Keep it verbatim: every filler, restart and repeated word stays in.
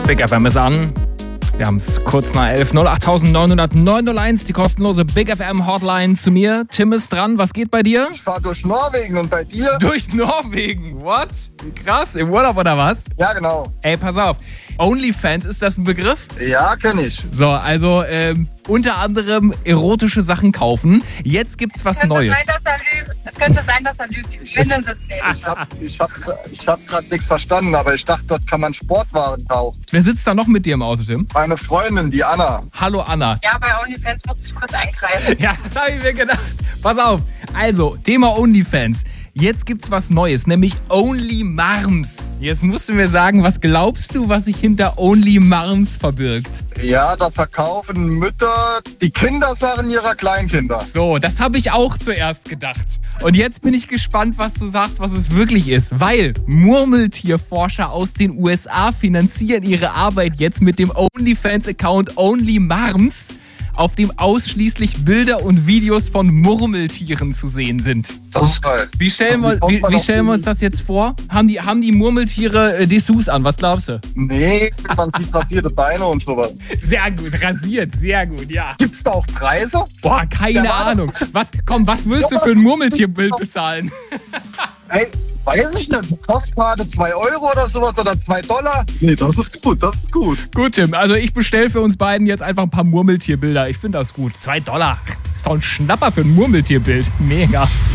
Big F M ist an. Wir haben es kurz nach elf. null acht neun null null neun null eins, die kostenlose Big F M Hotline zu mir. Tim ist dran. Was geht bei dir? Ich fahr durch Norwegen und bei dir? Durch Norwegen? What? Wie krass. Im Urlaub oder was? Ja, genau. Ey, pass auf. OnlyFans, ist das ein Begriff? Ja, kenn ich. So, also ähm, unter anderem erotische Sachen kaufen. Jetzt gibt's was Es könnte Neues. sein, dass er lügt. Es könnte sein, dass er lügt. Die Schwindeln sitzen nämlich. Ich hab, ich hab, ich hab grad nichts verstanden, aber ich dachte, dort kann man Sportwaren kaufen. Wer sitzt da noch mit dir im Auto, Tim? Meine Freundin, die Anna. Hallo Anna. Ja, bei OnlyFans musste ich kurz eingreifen. Ja, das habe ich mir gedacht. Pass auf. Also, Thema OnlyFans. Jetzt gibt's was Neues, nämlich OnlyMarms. Jetzt musst du mir sagen, was glaubst du, was sich hinter OnlyMarms verbirgt? Ja, da verkaufen Mütter die Kindersachen ihrer Kleinkinder. So, das habe ich auch zuerst gedacht. Und jetzt bin ich gespannt, was du sagst, was es wirklich ist. Weil Murmeltierforscher aus den U S A finanzieren ihre Arbeit jetzt mit dem OnlyFans-Account OnlyMarms, auf dem ausschließlich Bilder und Videos von Murmeltieren zu sehen sind. Das ist geil. Wie stellen wir, kommt wie, man wie auf stellen wir die- uns das jetzt vor? Haben die, haben die Murmeltiere äh, Dessous an? Was glaubst du? Nee, man sieht rasierte Beine und sowas. Sehr gut, rasiert, sehr gut, ja. Gibt's da auch Preise? Boah, keine Der war- Ahnung. Was, komm, was willst du für ein Murmeltierbild bezahlen? Ey, weiß ich nicht. Postkarte zwei Euro oder sowas oder zwei Dollar? Nee, das ist gut, das ist gut. Gut, Tim, also ich bestelle für uns beiden jetzt einfach ein paar Murmeltierbilder. Ich finde das gut. Zwei Dollar. Ist doch ein Schnapper für ein Murmeltierbild. Mega.